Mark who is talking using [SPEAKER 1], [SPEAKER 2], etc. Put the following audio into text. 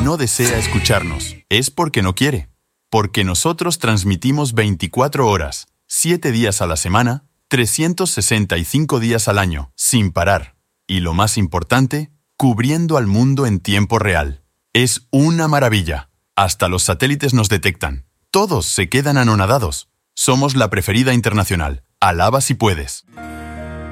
[SPEAKER 1] no desea escucharnos, es porque no quiere. Porque nosotros transmitimos 24 horas, 7 días a la semana, 365 días al año, sin parar. Y lo más importante, cubriendo al mundo en tiempo real. Es una maravilla. Hasta los satélites nos detectan. Todos se quedan anonadados. Somos la preferida internacional. Alaba si puedes.